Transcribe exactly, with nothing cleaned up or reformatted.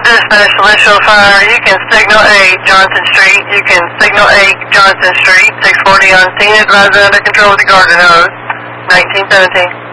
Dispatch, Celestial Fire, you can signal eight Johnson Street. You can signal eight Johnson Street, six forty on scene, advisor under control of the garden hose, nineteen seventeen.